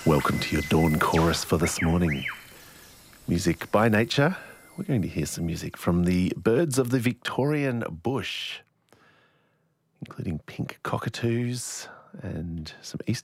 Welcome to your dawn chorus for this morning. Music by nature. We're going to hear some music from the birds of the Victorian bush, including pink cockatoos and some eastern